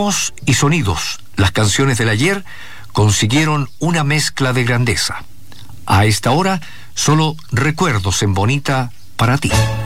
ritmos y sonidos, las canciones del ayer consiguieron una mezcla de grandeza. A esta hora, solo recuerdos en Bonita para ti.